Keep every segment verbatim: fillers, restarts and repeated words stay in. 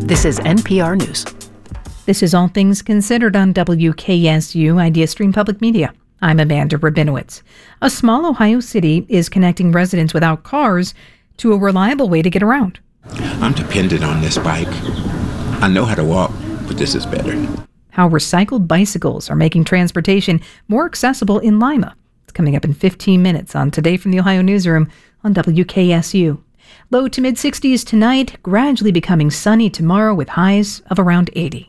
This is N P R News. This is All Things Considered on W K S U IdeaStream Public Media. I'm Amanda Rabinowitz. A small Ohio city is connecting residents without cars to a reliable way to get around. I'm dependent on this bike. I know how to walk, but this is better. How recycled bicycles are making transportation more accessible in Lima. It's coming up in fifteen minutes on Today from the Ohio Newsroom on W K S U. Low to mid sixties tonight, gradually becoming sunny tomorrow with highs of around eighty.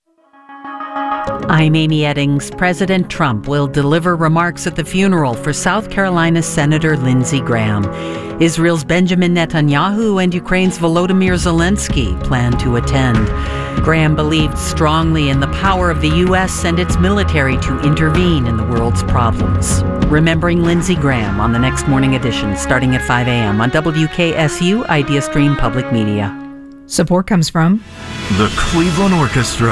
I'm Amy Eddings. President Trump will deliver remarks at the funeral for South Carolina Senator Lindsey Graham. Israel's Benjamin Netanyahu and Ukraine's Volodymyr Zelensky plan to attend. Graham believed strongly in the power of the U S and its military to intervene in the world's problems. Remembering Lindsey Graham on the next morning edition, starting at five a.m. on W K S U IdeaStream Public Media. Support comes from the Cleveland Orchestra.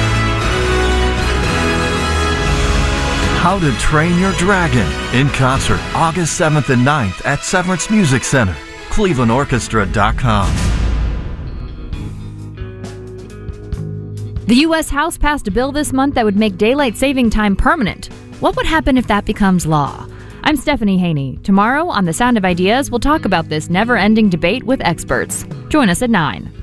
How to Train Your Dragon in concert August seventh and ninth at Severance Music Center. Cleveland Orchestra dot com. The U S House passed a bill this month that would make daylight saving time permanent. What would happen if that becomes law? I'm Stephanie Haney. Tomorrow on The Sound of Ideas, we'll talk about this never-ending debate with experts. Join us at nine.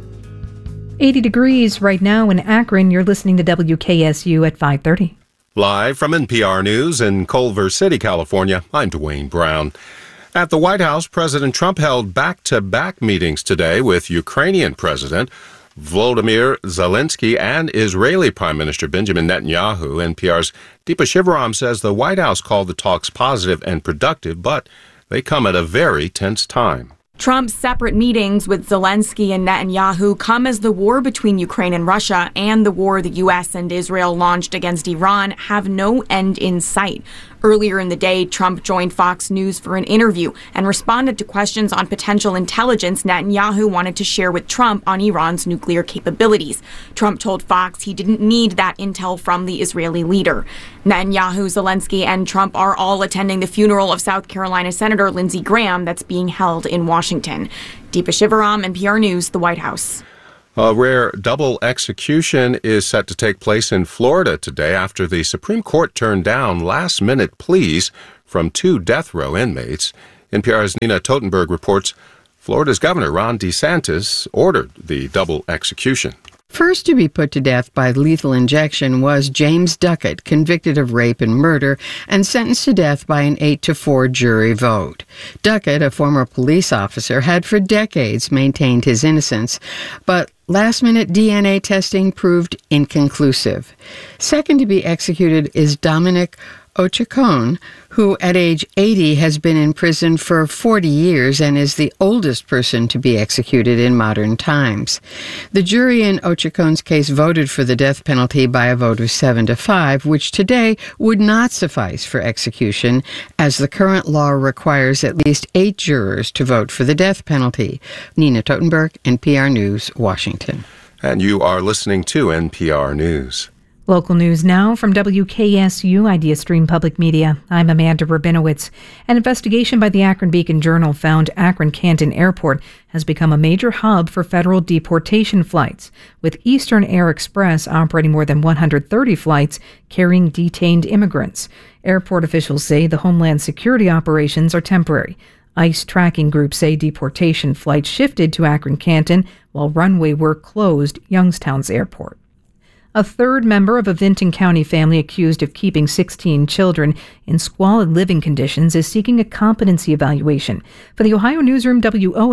eighty degrees right now in Akron. You're listening to W K S U at five thirty. Live from N P R News in Culver City, California, I'm Dwayne Brown. At the White House, President Trump held back-to-back meetings today with Ukrainian President Volodymyr Zelensky and Israeli Prime Minister Benjamin Netanyahu. N P R's Deepa Shivaram says the White House called the talks positive and productive, but they come at a very tense time. Trump's separate meetings with Zelensky and Netanyahu come as the war between Ukraine and Russia and the war the U S and Israel launched against Iran have no end in sight. Earlier in the day, Trump joined Fox News for an interview and responded to questions on potential intelligence Netanyahu wanted to share with Trump on Iran's nuclear capabilities. Trump told Fox he didn't need that intel from the Israeli leader. Netanyahu, Zelensky, and Trump are all attending the funeral of South Carolina Senator Lindsey Graham that's being held in Washington. Deepa Shivaram, N P R News, the White House. A rare double execution is set to take place in Florida today after the Supreme Court turned down last-minute pleas from two death row inmates. N P R's Nina Totenberg reports Florida's Governor Ron DeSantis ordered the double execution. First to be put to death by lethal injection was James Duckett, convicted of rape and murder and sentenced to death by an eight to four jury vote. Duckett, a former police officer, had for decades maintained his innocence, but last-minute D N A testing proved inconclusive. Second to be executed is Dominic Ochakon, who at age eighty has been in prison for forty years and is the oldest person to be executed in modern times. The jury in Ochakon's case voted for the death penalty by a vote of seven to five, which today would not suffice for execution, as the current law requires at least eight jurors to vote for the death penalty. Nina Totenberg, N P R News, Washington. And you are listening to N P R News. Local news now from W K S U IdeaStream Public Media. I'm Amanda Rabinowitz. An investigation by the Akron Beacon Journal found Akron Canton Airport has become a major hub for federal deportation flights, with Eastern Air Express operating more than one hundred thirty flights carrying detained immigrants. Airport officials say the Homeland Security operations are temporary. ICE tracking groups say deportation flights shifted to Akron Canton while runway work closed Youngstown's airport. A third member of a Vinton County family accused of keeping sixteen children in squalid living conditions is seeking a competency evaluation. For the Ohio Newsroom, W O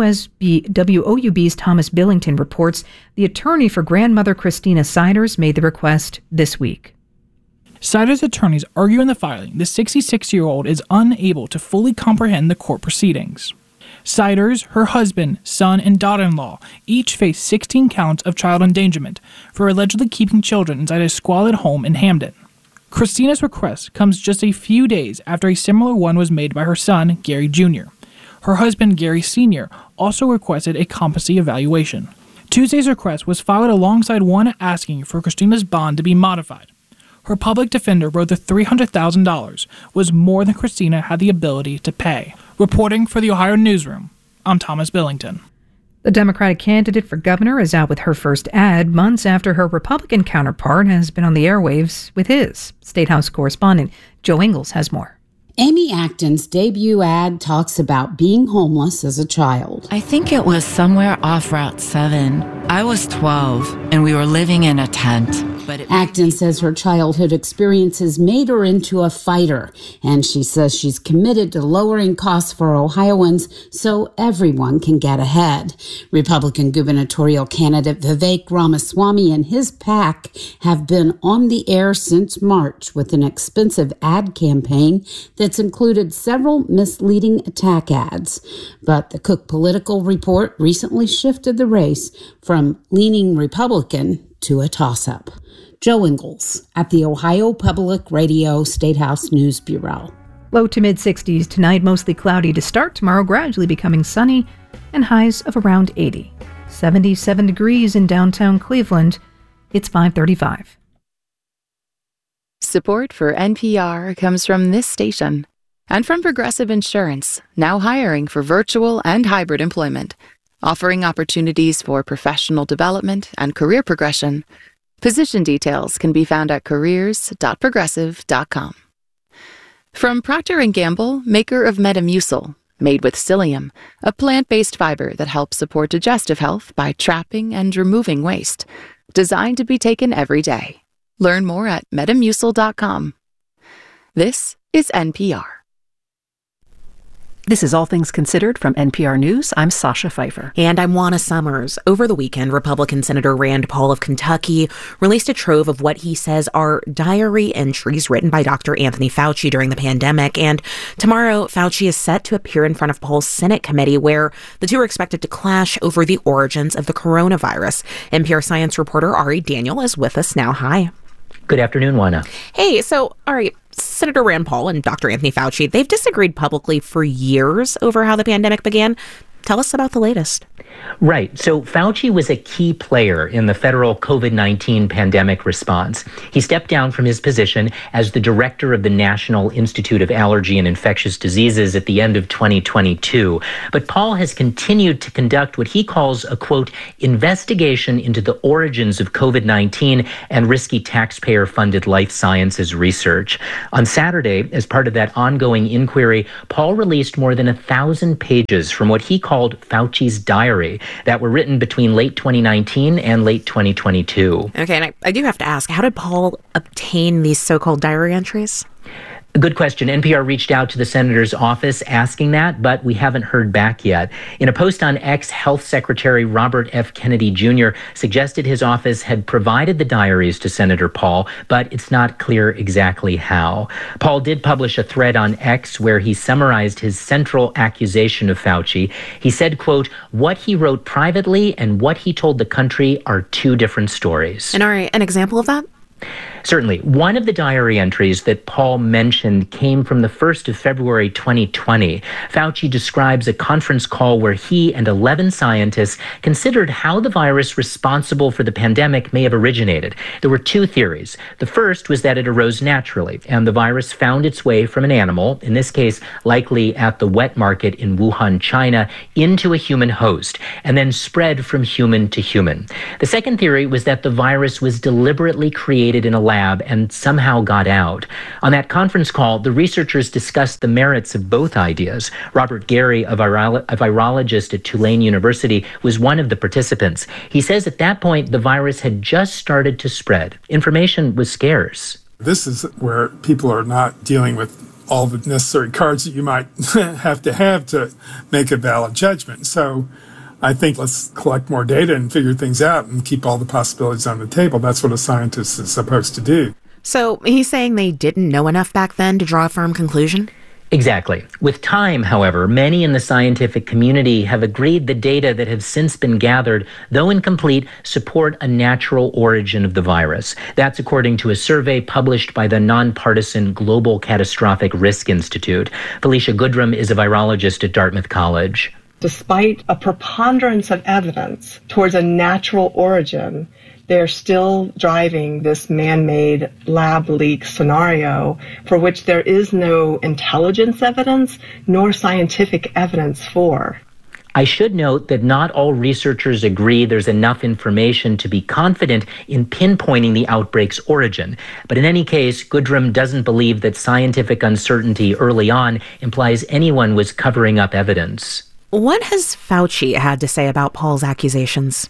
U B's Thomas Billington reports the attorney for grandmother Christina Siders made the request this week. Siders' attorneys argue in the filing the sixty-six-year-old is unable to fully comprehend the court proceedings. Siders, her husband, son, and daughter-in-law each face sixteen counts of child endangerment for allegedly keeping children inside a squalid home in Hamden. Christina's request comes just a few days after a similar one was made by her son, Gary Junior Her husband, Gary Senior, also requested a competency evaluation. Tuesday's request was filed alongside one asking for Christina's bond to be modified. Her public defender wrote that three hundred thousand dollars was more than Christina had the ability to pay. Reporting for the Ohio Newsroom, I'm Thomas Billington. The Democratic candidate for governor is out with her first ad months after her Republican counterpart has been on the airwaves with his. State House correspondent Joe Ingles has more. Amy Acton's debut ad talks about being homeless as a child. I think it was somewhere off Route seven. I was twelve, and we were living in a tent. But it- Acton says her childhood experiences made her into a fighter, and she says she's committed to lowering costs for Ohioans so everyone can get ahead. Republican gubernatorial candidate Vivek Ramaswamy and his PAC have been on the air since March with an expensive ad campaign that's included several misleading attack ads. But the Cook Political Report recently shifted the race from leaning Republican to a toss-up. Joe Ingles at the Ohio Public Radio State House News Bureau. Low to mid-sixties tonight, mostly cloudy to start. Tomorrow gradually becoming sunny and highs of around eighty. seventy-seven degrees in downtown Cleveland. It's five thirty-five. Support for N P R comes from this station and from Progressive Insurance, now hiring for virtual and hybrid employment, offering opportunities for professional development and career progression. Position details can be found at careers dot progressive dot com. From Procter and Gamble, maker of Metamucil, made with psyllium, a plant-based fiber that helps support digestive health by trapping and removing waste, designed to be taken every day. Learn more at metamucil dot com. This is N P R. This is All Things Considered from N P R News. I'm Sasha Pfeiffer. And I'm Juana Summers. Over the weekend, Republican Senator Rand Paul of Kentucky released a trove of what he says are diary entries written by Doctor Anthony Fauci during the pandemic. And tomorrow, Fauci is set to appear in front of Paul's Senate committee, where the two are expected to clash over the origins of the coronavirus. N P R science reporter Ari Daniel is with us now. Hi. Good afternoon, Juana. Hey, so, all right, Senator Rand Paul and Doctor Anthony Fauci, they've disagreed publicly for years over how the pandemic began. Tell us about the latest. Right. So Fauci was a key player in the federal COVID nineteen pandemic response. He stepped down from his position as the director of the National Institute of Allergy and Infectious Diseases at the end of twenty twenty-two. But Paul has continued to conduct what he calls a, quote, investigation into the origins of COVID nineteen and risky taxpayer-funded life sciences research. On Saturday, as part of that ongoing inquiry, Paul released more than a thousand pages from what he called Fauci's diary that were written between late twenty nineteen and late twenty twenty-two. Okay, and I, I do have to ask, how did Paul obtain these so-called diary entries? Good question. N P R reached out to the senator's office asking that, but we haven't heard back yet. In a post on X, Health Secretary Robert F. Kennedy Junior suggested his office had provided the diaries to Senator Paul, but it's not clear exactly how. Paul did publish a thread on X where he summarized his central accusation of Fauci. He said, quote, what he wrote privately and what he told the country are two different stories. And all right, an example of that? Certainly. One of the diary entries that Paul mentioned came from the first of February twenty twenty. Fauci describes a conference call where he and eleven scientists considered how the virus responsible for the pandemic may have originated. There were two theories. The first was that it arose naturally, and the virus found its way from an animal, in this case likely at the wet market in Wuhan, China, into a human host, and then spread from human to human. The second theory was that the virus was deliberately created in a lab and somehow got out. On that conference call, the researchers discussed the merits of both ideas. Robert Gary, a, viral- a virologist at Tulane University, was one of the participants. He says at that point, the virus had just started to spread. Information was scarce. This is where people are not dealing with all the necessary cards that you might have to have to make a valid judgment. So I think let's collect more data and figure things out and keep all the possibilities on the table. That's what a scientist is supposed to do. So he's saying they didn't know enough back then to draw a firm conclusion? Exactly. With time, however, many in the scientific community have agreed the data that have since been gathered, though incomplete, support a natural origin of the virus. That's according to a survey published by the nonpartisan Global Catastrophic Risk Institute. Felicia Goodrum is a virologist at Dartmouth College. Despite a preponderance of evidence towards a natural origin, they're still driving this man-made lab leak scenario for which there is no intelligence evidence nor scientific evidence for. I should note that not all researchers agree there's enough information to be confident in pinpointing the outbreak's origin. But in any case, Goodrum doesn't believe that scientific uncertainty early on implies anyone was covering up evidence. What has Fauci had to say about Paul's accusations?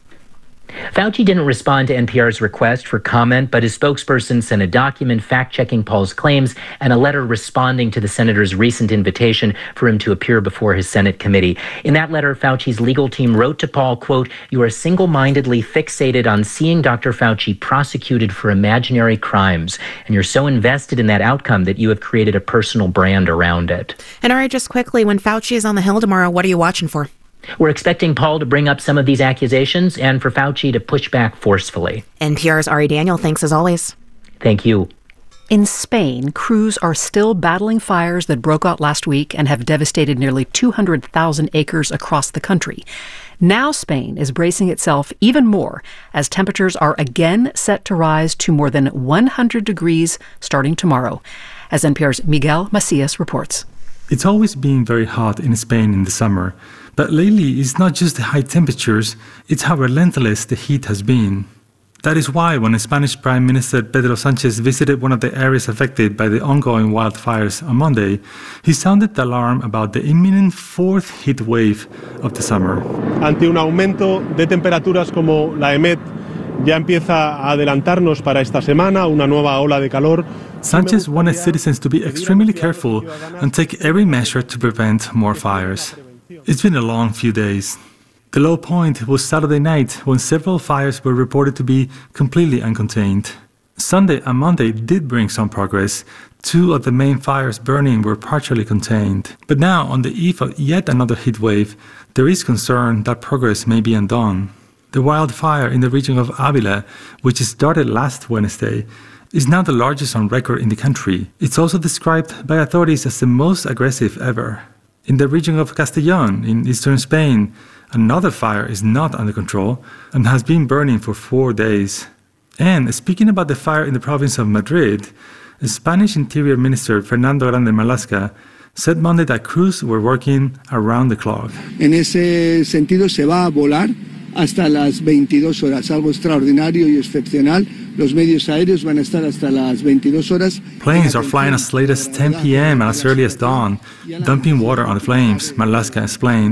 Fauci didn't respond to N P R's request for comment, but his spokesperson sent a document fact-checking Paul's claims and a letter responding to the senator's recent invitation for him to appear before his Senate committee. In that letter, Fauci's legal team wrote to Paul, quote, "You are single-mindedly fixated on seeing Doctor Fauci prosecuted for imaginary crimes, and you're so invested in that outcome that you have created a personal brand around it." And all right, just quickly, when Fauci is on the Hill tomorrow, what are you watching for? We're expecting Paul to bring up some of these accusations and for Fauci to push back forcefully. N P R's Ari Daniel, thanks as always. Thank you. In Spain, crews are still battling fires that broke out last week and have devastated nearly two hundred thousand acres across the country. Now Spain is bracing itself even more as temperatures are again set to rise to more than one hundred degrees starting tomorrow. As N P R's Miguel Macias reports. It's always been very hot in Spain in the summer. But lately, it's not just the high temperatures, it's how relentless the heat has been. That is why when Spanish Prime Minister Pedro Sánchez visited one of the areas affected by the ongoing wildfires on Monday, he sounded the alarm about the imminent fourth heat wave of the summer. Ante un aumento de temperaturas como la EMET ya empieza a adelantarnos para esta semana, una nueva ola de calor. Sánchez wanted citizens to be extremely careful and take every measure to prevent more fires. It's been a long few days. The low point was Saturday night when several fires were reported to be completely uncontained. Sunday and Monday did bring some progress. Two of the main fires burning were partially contained. But now, on the eve of yet another heat wave, there is concern that progress may be undone. The wildfire in the region of Ávila, which started last Wednesday, is now the largest on record in the country. It's also described by authorities as the most aggressive ever. In the region of Castellón, in eastern Spain, another fire is not under control and has been burning for four days. And speaking about the fire in the province of Madrid, Spanish Interior Minister Fernando Grande Marlaska said Monday that crews were working around the clock. En ese sentido, se va a volar hasta las veintidós horas, algo extraordinario y excepcional. Los medios aéreos van a estar hasta las veintidós horas. Planes are flying as late as ten p.m. and as early as dawn, dumping water on the flames, Marlaska explained,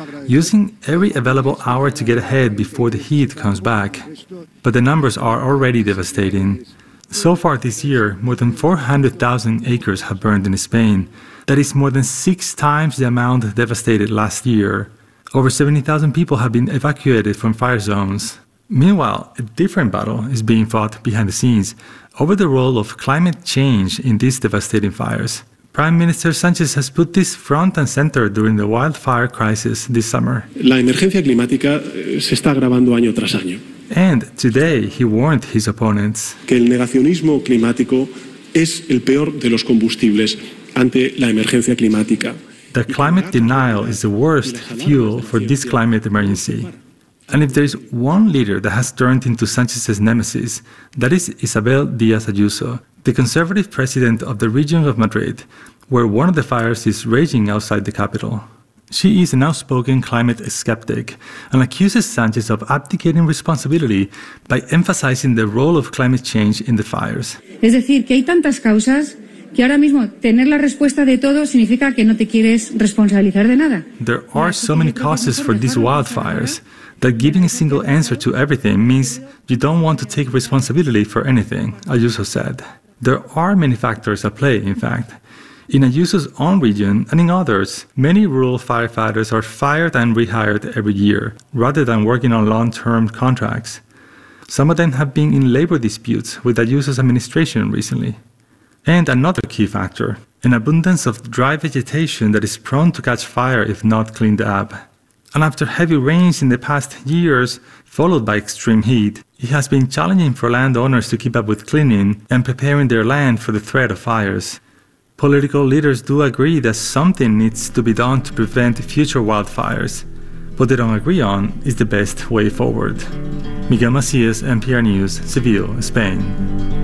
using every available hour to get ahead before the heat comes back. But the numbers are already devastating. So far this year, more than four hundred thousand acres have burned in Spain. That is more than six times the amount devastated last year. Over seventy thousand people have been evacuated from fire zones. Meanwhile, a different battle is being fought behind the scenes over the role of climate change in these devastating fires. Prime Minister Sánchez has put this front and center during the wildfire crisis this summer. La emergencia climática se está agravando año tras año. And today he warned his opponents que el negacionismo climático es el peor de los combustibles ante la emergencia climática. The climate denial is the worst fuel for this climate emergency. And if there is one leader that has turned into Sánchez's nemesis, that is Isabel Díaz Ayuso, the conservative president of the region of Madrid, where one of the fires is raging outside the capital. She is an outspoken climate skeptic and accuses Sánchez of abdicating responsibility by emphasizing the role of climate change in the fires. Es decir, que hay tantas causas que ahora mismo tener la respuesta de todo significa que no te quieres responsabilizar de nada. There are so many causes for these wildfires that giving a single answer to everything means you don't want to take responsibility for anything, Ayuso said. There are many factors at play, in fact. In Ayuso's own region and in others, many rural firefighters are fired and rehired every year, rather than working on long-term contracts. Some of them have been in labor disputes with Ayuso's administration recently. And another key factor, an abundance of dry vegetation that is prone to catch fire if not cleaned up. And after heavy rains in the past years, followed by extreme heat, it has been challenging for landowners to keep up with cleaning and preparing their land for the threat of fires. Political leaders do agree that something needs to be done to prevent future wildfires. What they don't agree on is the best way forward. Miguel Macias, N P R News, Seville, Spain.